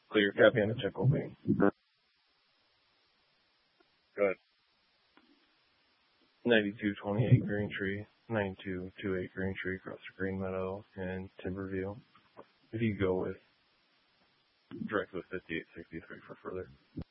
Clear copy and a check opening. Go ahead. 9228 Green Tree, 9228 Green Tree across the Green Meadow and Timberview. If you go with direct with 5863 for further.